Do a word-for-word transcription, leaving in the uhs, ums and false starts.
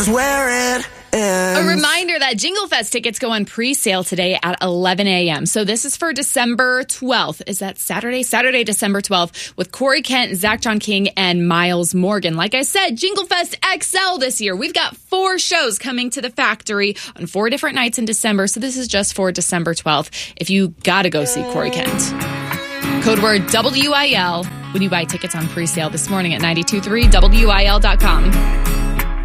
Where it A reminder that Jingle Fest tickets go on pre-sale today at eleven a.m. So this is for December twelfth. Is that Saturday? Saturday, December twelfth with Corey Kent, Zach John King, and Miles Morgan. Like I said, Jingle Fest X L this year. We've got four shows coming to the factory on four different nights in December. So this is just for December twelfth if you got to go see Corey Kent. Code word W I L when you buy tickets on pre-sale this morning at nine two three W I L dot com.